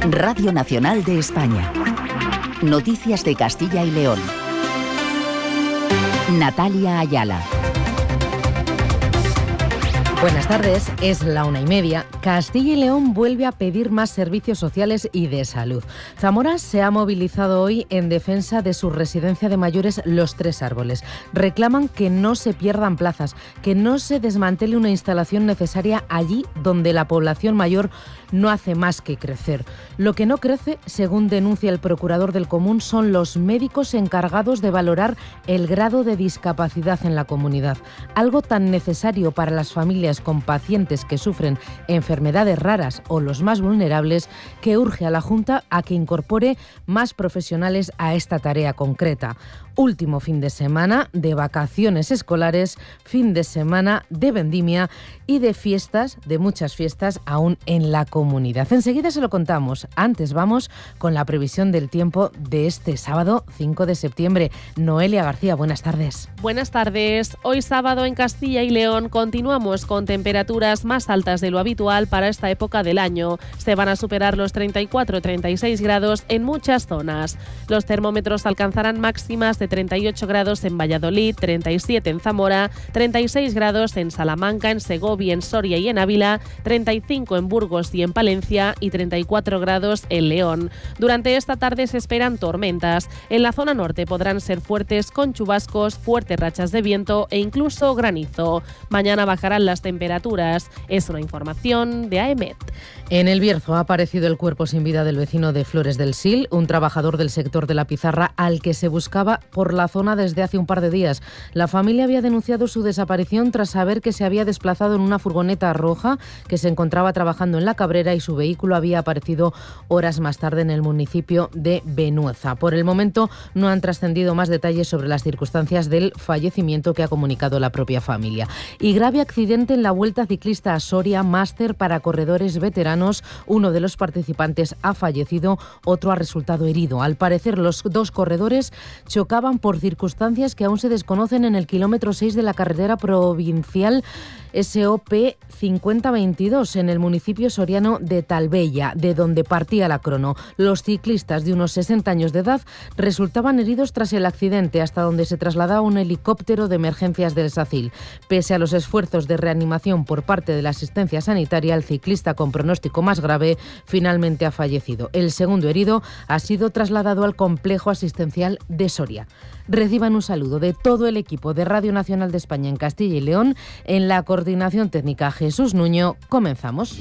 Radio Nacional de España. Noticias de Castilla y León. Natalia Ayala. Buenas tardes, es la 1:30. Castilla y León vuelve a pedir más servicios sociales y de salud. Zamora se ha movilizado hoy en defensa de su residencia de mayores Los Tres Árboles. Reclaman que no se pierdan plazas, que no se desmantele una instalación necesaria allí donde la población mayor no hace más que crecer. Lo que no crece, según denuncia el procurador del Común, son los médicos encargados de valorar el grado de discapacidad en la comunidad. Algo tan necesario para las familias con pacientes que sufren enfermedades raras o los más vulnerables, que urge a la Junta a que incorpore más profesionales a esta tarea concreta. Último fin de semana de vacaciones escolares, fin de semana de vendimia y de fiestas, de muchas fiestas aún en la comunidad. Enseguida se lo contamos. Antes vamos con la previsión del tiempo de este sábado 5 de septiembre. Noelia García, buenas tardes. Buenas tardes. Hoy sábado en Castilla y León continuamos con temperaturas más altas de lo habitual para esta época del año. Se van a superar los 34-36 grados en muchas zonas. Los termómetros alcanzarán máximas de 38 grados en Valladolid, 37 en Zamora, 36 grados en Salamanca, en Segovia, en Soria y en Ávila, 35 en Burgos y en Palencia y 34 grados en León. Durante esta tarde se esperan tormentas. En la zona norte podrán ser fuertes con chubascos, fuertes rachas de viento e incluso granizo. Mañana bajarán las temperaturas. Es una información de AEMET. En El Bierzo ha aparecido el cuerpo sin vida del vecino de Flores del Sil, un trabajador del sector de la pizarra al que se buscaba por la zona desde hace un par de días. La familia había denunciado su desaparición tras saber que se había desplazado en una furgoneta roja que se encontraba trabajando en La Cabrera y su vehículo había aparecido horas más tarde en el municipio de Benueza. Por el momento no han trascendido más detalles sobre las circunstancias del fallecimiento que ha comunicado la propia familia. Y grave accidente en la Vuelta Ciclista a Soria, máster para corredores veteranos. Uno de los participantes ha fallecido, otro ha resultado herido. Al parecer, los dos corredores chocaban por circunstancias que aún se desconocen en el kilómetro 6 de la carretera provincial SOP 5022 en el municipio soriano de Talbella, de donde partía la crono. Los ciclistas de unos 60 años de edad resultaban heridos tras el accidente, hasta donde se trasladaba un helicóptero de emergencias del SACIL. Pese a los esfuerzos de reanimación por parte de la asistencia sanitaria, el ciclista con pronóstico más grave finalmente ha fallecido. El segundo herido ha sido trasladado al complejo asistencial de Soria. Reciban un saludo de todo el equipo de Radio Nacional de España en Castilla y León. En la coordinación técnica Jesús Nuño. Comenzamos.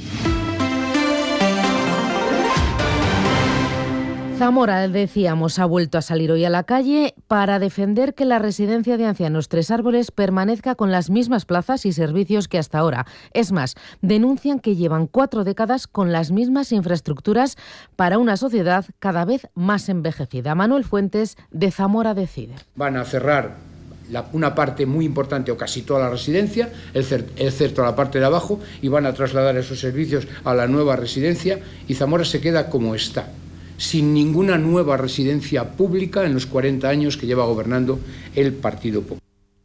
Zamora, decíamos, ha vuelto a salir hoy a la calle para defender que la residencia de ancianos Tres Árboles permanezca con las mismas plazas y servicios que hasta ahora. Es más, denuncian que llevan 4 décadas con las mismas infraestructuras para una sociedad cada vez más envejecida. Manuel Fuentes, de Zamora Decide. Van a cerrar una parte muy importante o casi toda la residencia, excepto la parte de abajo, y van a trasladar esos servicios a la nueva residencia y Zamora se queda como está, sin ninguna nueva residencia pública en los 40 años que lleva gobernando el Partido Popular.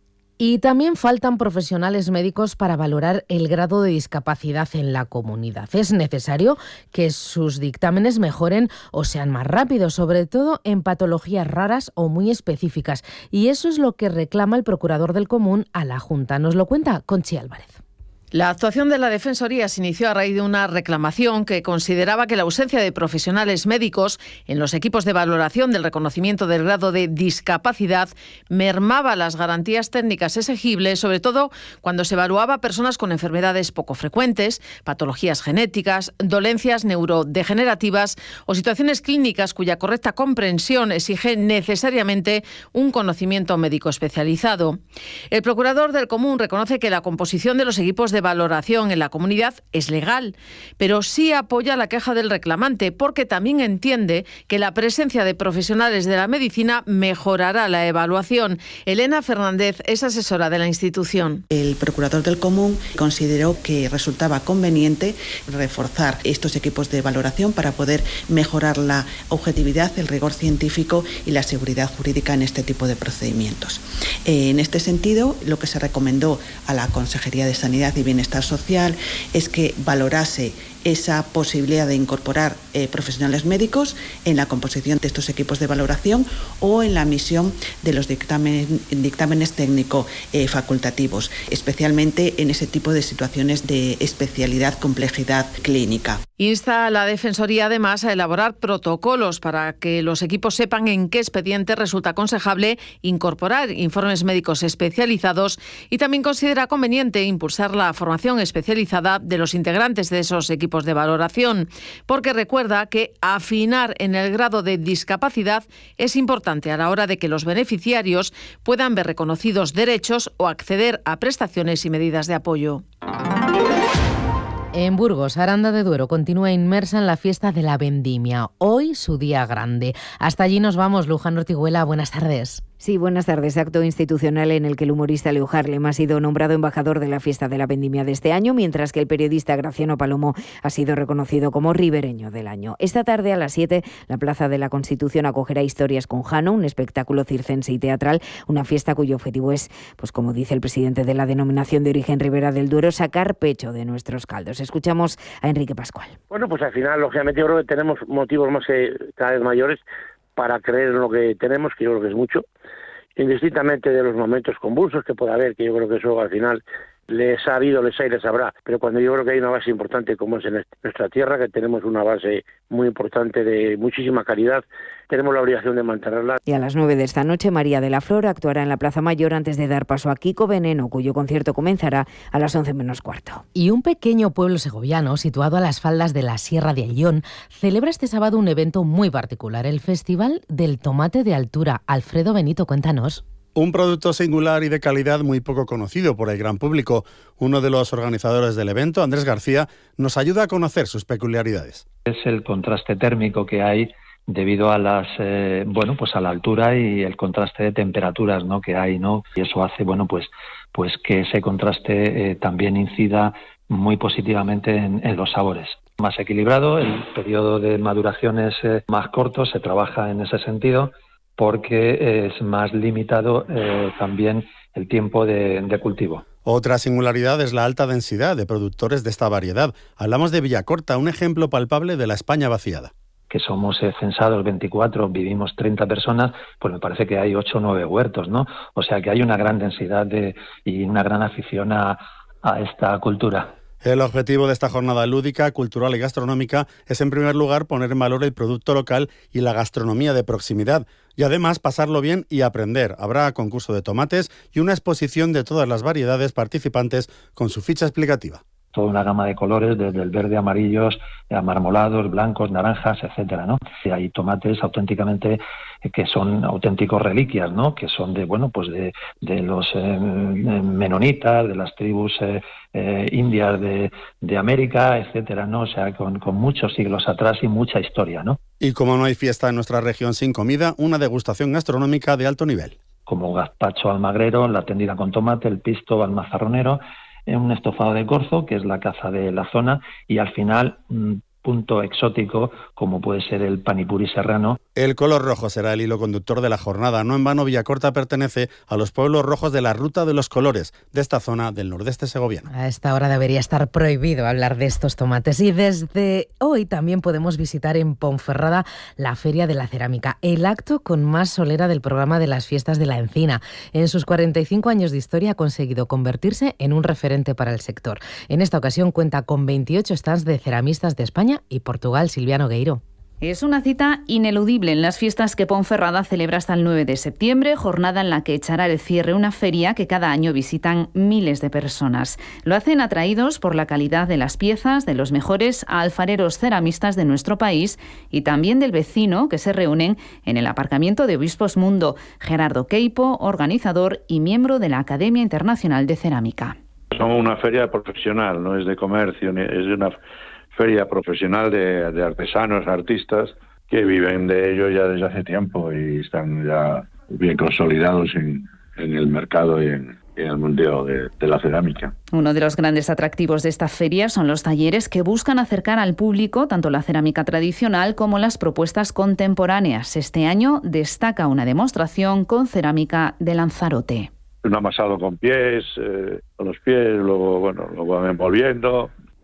Y también faltan profesionales médicos para valorar el grado de discapacidad en la comunidad. Es necesario que sus dictámenes mejoren o sean más rápidos, sobre todo en patologías raras o muy específicas. Y eso es lo que reclama el procurador del Común a la Junta. Nos lo cuenta Conchi Álvarez. La actuación de la Defensoría se inició a raíz de una reclamación que consideraba que la ausencia de profesionales médicos en los equipos de valoración del reconocimiento del grado de discapacidad mermaba las garantías técnicas exigibles, sobre todo cuando se evaluaba a personas con enfermedades poco frecuentes, patologías genéticas, dolencias neurodegenerativas o situaciones clínicas cuya correcta comprensión exige necesariamente un conocimiento médico especializado. El procurador del Común reconoce que la composición de los equipos de valoración en la comunidad es legal, pero sí apoya la queja del reclamante porque también entiende que la presencia de profesionales de la medicina mejorará la evaluación. Elena Fernández es asesora de la institución. El procurador del Común consideró que resultaba conveniente reforzar estos equipos de valoración para poder mejorar la objetividad, el rigor científico y la seguridad jurídica en este tipo de procedimientos. En este sentido, lo que se recomendó a la Consejería de Sanidad y Bienestar Social es que valorase esa posibilidad de incorporar profesionales médicos en la composición de estos equipos de valoración o en la emisión de los dictámenes técnico-facultativos, especialmente en ese tipo de situaciones de especialidad, complejidad clínica. Insta a la Defensoría, además, a elaborar protocolos para que los equipos sepan en qué expediente resulta aconsejable incorporar informes médicos especializados y también considera conveniente impulsar la formación especializada de los integrantes de esos equipos de valoración, porque recuerda que afinar en el grado de discapacidad es importante a la hora de que los beneficiarios puedan ver reconocidos derechos o acceder a prestaciones y medidas de apoyo. En Burgos, Aranda de Duero continúa inmersa en la fiesta de la vendimia. Hoy su día grande. Hasta allí nos vamos. Luján Ortiguela, buenas tardes. Sí, buenas tardes. Acto institucional en el que el humorista Leo Harlem ha sido nombrado embajador de la fiesta de la vendimia de este año, mientras que el periodista Graciano Palomo ha sido reconocido como ribereño del año. Esta tarde a las 7, la Plaza de la Constitución acogerá Historias con Jano, un espectáculo circense y teatral, una fiesta cuyo objetivo es, pues como dice el presidente de la Denominación de Origen Ribera del Duero, sacar pecho de nuestros caldos. Escuchamos a Enrique Pascual. Bueno, pues al final, lógicamente, yo creo que tenemos motivos más cada vez mayores para creer en lo que tenemos, que yo creo que es mucho, indistintamente de los momentos convulsos que pueda haber, que yo creo que eso al final les ha habido, les hay, les habrá, pero cuando yo creo que hay una base importante como es en nuestra tierra, que tenemos una base muy importante de muchísima calidad, tenemos la obligación de mantenerla. Y a las 9 de esta noche, María de la Flor actuará en la Plaza Mayor antes de dar paso a Kiko Veneno, cuyo concierto comenzará a las 11 menos cuarto. Y un pequeño pueblo segoviano, situado a las faldas de la Sierra de Ayllón, celebra este sábado un evento muy particular, el Festival del Tomate de Altura. Alfredo Benito, cuéntanos. Un producto singular y de calidad muy poco conocido por el gran público. Uno de los organizadores del evento, Andrés García, nos ayuda a conocer sus peculiaridades. Es el contraste térmico que hay debido a las a la altura y el contraste de temperaturas, ¿no?, que hay, ¿no? Y eso hace pues que ese contraste también incida muy positivamente en los sabores. Más equilibrado, el periodo de maduración es más corto, se trabaja en ese sentido, porque es más limitado también el tiempo de cultivo. Otra singularidad es la alta densidad de productores de esta variedad. Hablamos de Villacorta, un ejemplo palpable de la España vaciada. Que somos censados 24, vivimos 30 personas, pues me parece que hay 8 o 9 huertos, ¿no? O sea que hay una gran densidad y una gran afición a esta cultura. El objetivo de esta jornada lúdica, cultural y gastronómica es, en primer lugar, poner en valor el producto local y la gastronomía de proximidad, y además pasarlo bien y aprender. Habrá concurso de tomates y una exposición de todas las variedades participantes con su ficha explicativa. Toda una gama de colores, desde el verde, amarillos, amarmolados, blancos, naranjas, etcétera, ¿no? Y hay tomates auténticamente que son auténticos reliquias, ¿no? Que son de los menonitas, de las tribus indias de América, etcétera, ¿no? O sea, con muchos siglos atrás y mucha historia, ¿no? Y como no hay fiesta en nuestra región sin comida, una degustación gastronómica de alto nivel. Como gazpacho almagrero, la tendida con tomate, el pisto al mazarronero, un estofado de corzo, que es la caza de la zona, y al final un punto exótico como puede ser el panipuri serrano. El color rojo será el hilo conductor de la jornada. No en vano, Villacorta pertenece a los pueblos rojos de la Ruta de los Colores, de esta zona del nordeste segoviano. A esta hora debería estar prohibido hablar de estos tomates. Y desde hoy también podemos visitar en Ponferrada la Feria de la Cerámica, el acto con más solera del programa de las fiestas de la Encina. En sus 45 años de historia ha conseguido convertirse en un referente para el sector. En esta ocasión cuenta con 28 stands de ceramistas de España y Portugal. Silvia Nogueiro. Es una cita ineludible en las fiestas que Ponferrada celebra hasta el 9 de septiembre, jornada en la que echará el cierre una feria que cada año visitan miles de personas. Lo hacen atraídos por la calidad de las piezas de los mejores alfareros ceramistas de nuestro país y también del vecino, que se reúnen en el aparcamiento de Obispos Mundo. Gerardo Queipo, organizador y miembro de la Academia Internacional de Cerámica. Somos una feria profesional, no es de comercio, es de una feria profesional de artesanos, artistas que viven de ello ya desde hace tiempo y están ya bien consolidados en el mercado y en el mundo de la cerámica. Uno de los grandes atractivos de esta feria son los talleres que buscan acercar al público tanto la cerámica tradicional como las propuestas contemporáneas. Este año destaca una demostración con cerámica de Lanzarote. Un amasado con pies, con los pies, luego lo van envolviendo.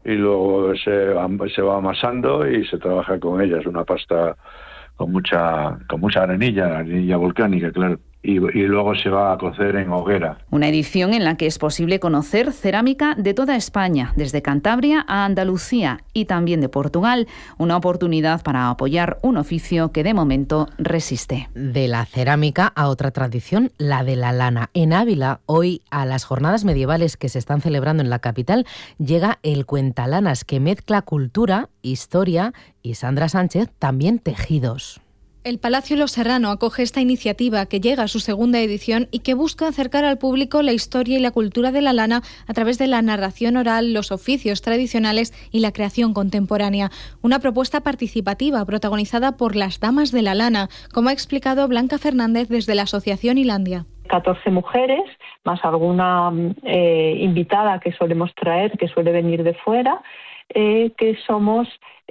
y luego se va amasando y se trabaja con ella. Es una pasta con mucha arenilla volcánica, claro. Y luego se va a cocer en hoguera. Una edición en la que es posible conocer cerámica de toda España, desde Cantabria a Andalucía y también de Portugal. Una oportunidad para apoyar un oficio que de momento resiste. De la cerámica a otra tradición, la de la lana. En Ávila, hoy a las jornadas medievales que se están celebrando en la capital, llega el Cuentalanas, que mezcla cultura, historia y, Sandra Sánchez, también tejidos. El Palacio Los Serrano acoge esta iniciativa que llega a su segunda edición y que busca acercar al público la historia y la cultura de la lana a través de la narración oral, los oficios tradicionales y la creación contemporánea. Una propuesta participativa protagonizada por las damas de la lana, como ha explicado Blanca Fernández desde la Asociación Hilandia. 14 mujeres, más alguna invitada que solemos traer, que suele venir de fuera, que somos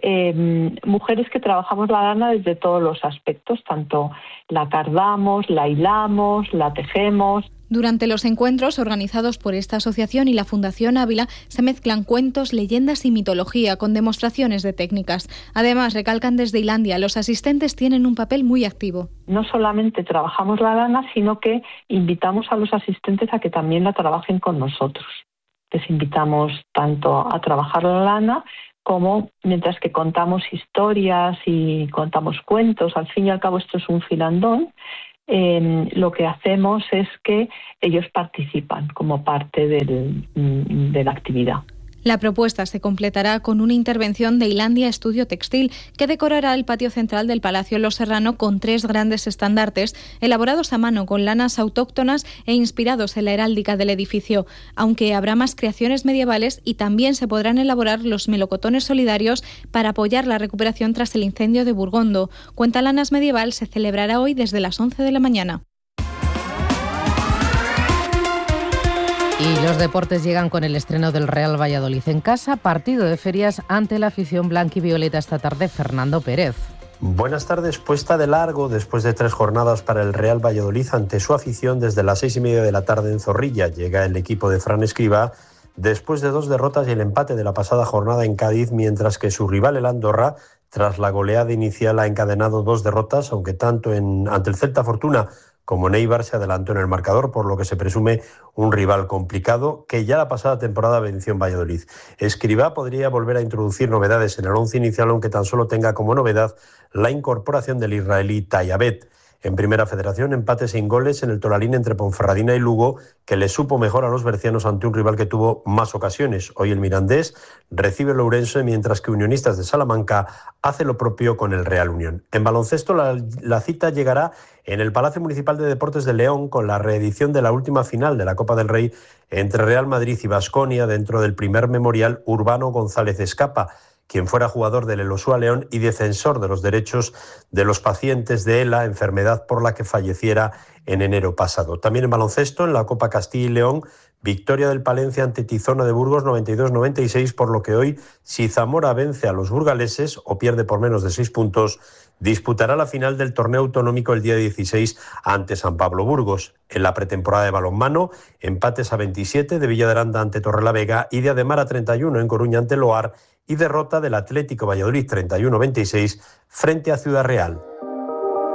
mujeres que trabajamos la lana desde todos los aspectos, tanto la cardamos, la hilamos, la tejemos. Durante los encuentros organizados por esta asociación y la Fundación Ávila se mezclan cuentos, leyendas y mitología con demostraciones de técnicas. Además, recalcan desde Hilandia, los asistentes tienen un papel muy activo. No solamente trabajamos la lana, sino que invitamos a los asistentes a que también la trabajen con nosotros. Les invitamos tanto a trabajar la lana como mientras que contamos historias y contamos cuentos. Al fin y al cabo esto es un filandón. Lo que hacemos es que ellos participan como parte de la actividad. La propuesta se completará con una intervención de Hilandia Estudio Textil, que decorará el patio central del Palacio Los Serrano con 3 grandes estandartes elaborados a mano con lanas autóctonas e inspirados en la heráldica del edificio, aunque habrá más creaciones medievales y también se podrán elaborar los melocotones solidarios para apoyar la recuperación tras el incendio de Burgondo. Cuentalanas Medieval se celebrará hoy desde las 11 de la mañana. Y los deportes llegan con el estreno del Real Valladolid en casa, partido de ferias ante la afición blanquivioleta esta tarde. Fernando Pérez. Buenas tardes, puesta de largo después de 3 jornadas para el Real Valladolid ante su afición desde las 6:30 de la tarde en Zorrilla. Llega el equipo de Fran Escribá después de 2 derrotas y el empate de la pasada jornada en Cádiz, mientras que su rival el Andorra, tras la goleada inicial, ha encadenado 2 derrotas, aunque tanto ante el Celta Fortuna como en Eibar se adelantó en el marcador, por lo que se presume un rival complicado que ya la pasada temporada venció en Valladolid. Escribá podría volver a introducir novedades en el 11 inicial, aunque tan solo tenga como novedad la incorporación del israelí Tayabet. En Primera Federación, empate sin goles en el Toralín entre Ponferradina y Lugo, que le supo mejor a los bercianos ante un rival que tuvo más ocasiones. Hoy el Mirandés recibe el Ourense, mientras que Unionistas de Salamanca hace lo propio con el Real Unión. En baloncesto, la cita llegará en el Palacio Municipal de Deportes de León, con la reedición de la última final de la Copa del Rey entre Real Madrid y Baskonia, dentro del primer memorial Urbano González Escapa, quien fuera jugador del Elosúa León y defensor de los derechos de los pacientes de ELA, enfermedad por la que falleciera en enero pasado. También en baloncesto, en la Copa Castilla y León, victoria del Palencia ante Tizona de Burgos 92-96, por lo que hoy, si Zamora vence a los burgaleses o pierde por menos de 6 puntos, disputará la final del torneo autonómico el día 16 ante San Pablo Burgos. En la pretemporada de balonmano, empates a 27 de Villa de Aranda ante Torrelavega y de Ademar a 31 en Coruña ante Loar, y derrota del Atlético Valladolid 31-26 frente a Ciudad Real.